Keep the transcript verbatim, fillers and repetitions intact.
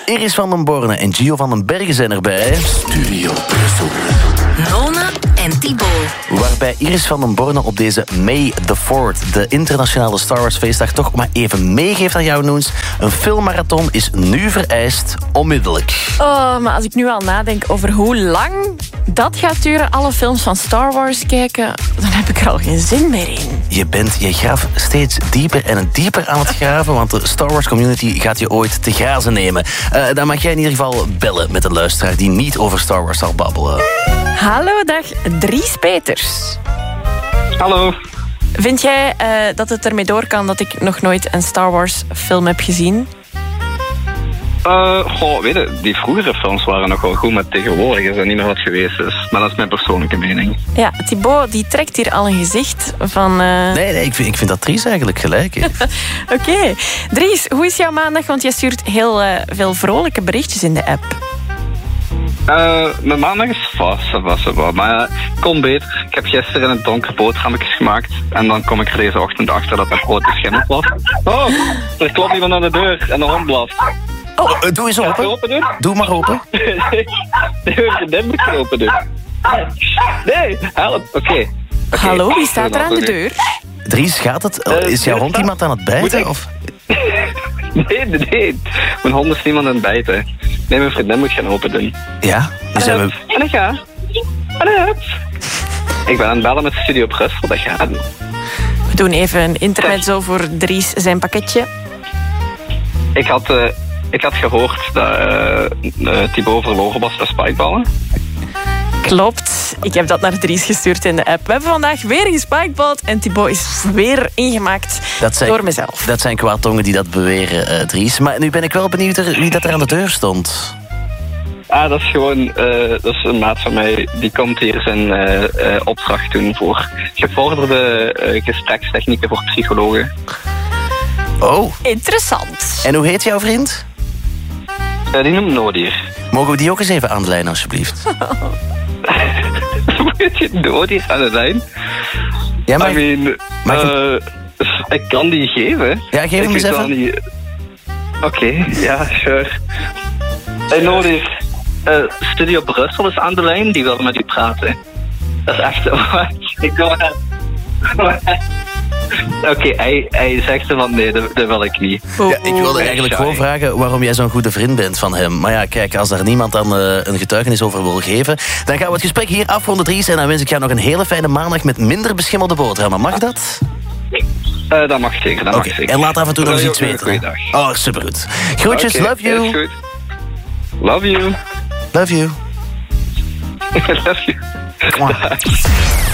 Iris van den Borne en Gio van den Bergen zijn erbij. Studio Brussel. Nona en Thibaut. Waarbij Iris van den Borne op deze May the fourth, de internationale Star Wars feestdag, toch maar even meegeeft aan jou, Noens. Een filmmarathon is nu vereist, onmiddellijk. Oh, maar als ik nu al nadenk over hoe lang dat gaat duren, alle films van Star Wars kijken, dan heb ik er al geen zin meer in. Je bent je graf steeds dieper en dieper aan het graven, want de Star Wars community gaat je ooit te grazen nemen. Uh, dan mag jij in ieder geval bellen met een luisteraar die niet over Star Wars zal babbelen. Hallo, dag Dries Peters. Hallo. Vind jij uh, dat het ermee door kan dat ik nog nooit een Star Wars film heb gezien? Uh, goh, weet je, die vroegere films waren nog wel goed, maar tegenwoordig is er niet meer wat geweest is. Maar dat is mijn persoonlijke mening. Ja, Thibaut die trekt hier al een gezicht van... Uh... Nee, nee, ik vind, ik vind dat Dries eigenlijk gelijk heeft. Oké. Okay. Dries, hoe is jouw maandag? Want jij stuurt heel uh, veel vrolijke berichtjes in de app. Uh, mijn maandag is vast, vast, vast. Maar uh, kon beter. Ik heb gisteren een donker boterhammetjes gemaakt. En dan kom ik er deze ochtend achter dat mijn brood geschimmeld was. Oh, er klopt iemand aan de deur en de hond blaft. Oh, uh, doe eens open. open doen? Doe maar open. Nee, dit moet je open doen. Nee, help. Oké. Okay. Okay. Hallo, wie staat er aan de deur? Dries, gaat het? Uh, is jouw hond iemand aan het bijten? Of? Nee, nee, nee. Mijn hond is niemand aan het bijten. Nee, mijn vriendin moet gaan open doen. Ja? Dus zijn we... En ik ga. En ik heb. Ik ben aan het bellen met Studio Brussel. Dat gaat. We doen even een intermezzo voor Dries zijn pakketje. Ik had, uh, ik had gehoord dat uh, uh, Thibaut verloren was bij spikeballen. Klopt. Ik heb dat naar Dries gestuurd in de app. We hebben vandaag weer gespikebald en Thibaut is weer ingemaakt dat zijn, door mezelf. Dat zijn kwaadtongen die dat beweren, uh, Dries. Maar nu ben ik wel benieuwd wie dat er aan de deur stond. Ah, dat is gewoon uh, dat is een maat van mij. Die komt hier zijn uh, uh, opdracht doen voor gevorderde uh, gesprekstechnieken voor psychologen. Oh. Interessant. En hoe heet jouw vriend? Uh, die noemt Nodier. Mogen we die ook eens even aan de lijn, alsjeblieft? Moet je Nodier aan de lijn? Ja, maar... I mean, maar uh, ik kan die geven. Ja, geef hem eens even. Oké, okay, ja, sure. Hey Nodier, uh, Studio Brussel is aan de lijn, die wil met u praten. Dat is echt... ik wil... Oké, okay, hij, hij zegt van nee, dat, dat wil ik niet. Ja, ik wilde eigenlijk gewoon vragen waarom jij zo'n goede vriend bent van hem. Maar ja, kijk, als daar niemand dan uh, een getuigenis over wil geven, dan gaan we het gesprek hier afronden, Dries. En dan wens ik jou nog een hele fijne maandag met minder beschimmelde boterhammen. Mag dat? Uh, dat mag zeker, dat okay. mag zeker. En laat af en toe nog eens iets weten. Goeiedag. Oh, supergoed. Groetjes, okay, love you. Is goed. Love you. Love you. Love you. Come on.